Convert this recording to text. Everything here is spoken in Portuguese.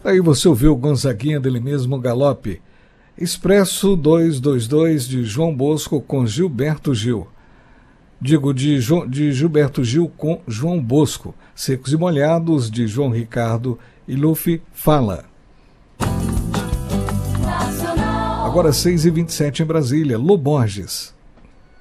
Aí você ouviu Gonzaguinha dele mesmo, Galope. Expresso 222 de João Bosco com Gilberto Gil. Digo, de Gilberto Gil com João Bosco. Secos e Molhados de João Ricardo e Luffy Fala. Agora 6h27 em Brasília. Lô Borges.